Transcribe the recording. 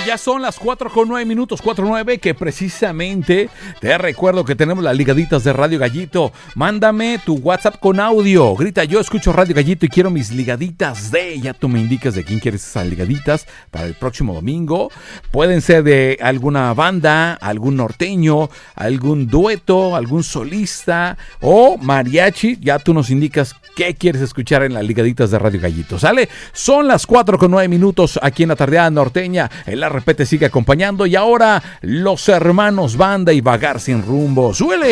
Ya son las 4:09, 4:09, que precisamente te recuerdo que tenemos las ligaditas de Radio Gallito. Mándame tu WhatsApp con audio. Grita, yo escucho Radio Gallito y quiero mis ligaditas de... Ya tú me indicas de quién quieres esas ligaditas para el próximo domingo. Pueden ser de alguna banda, algún norteño, algún dueto, algún solista o mariachi. Ya tú nos indicas qué quieres escuchar en las ligaditas de Radio Gallito. ¿Sale? Son las 4:09 aquí en la tardeada norteña. El RP te sigue acompañando y ahora los hermanos Banda y Vagar Sin Rumbo. ¡Súbele!